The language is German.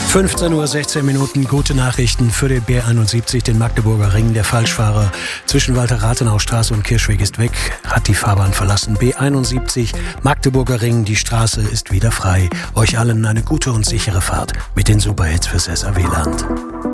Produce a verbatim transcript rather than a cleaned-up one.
fünfzehn Uhr sechzehn Minuten, gute Nachrichten für den B einundsiebzig, den Magdeburger Ring. Der Falschfahrer zwischen Walter-Rathenau-Straße und Kirchweg ist weg, hat die Fahrbahn verlassen. B einundsiebzig, Magdeburger Ring, die Straße ist wieder frei. Euch allen eine gute und sichere Fahrt mit den Superhits fürs S A W-Land.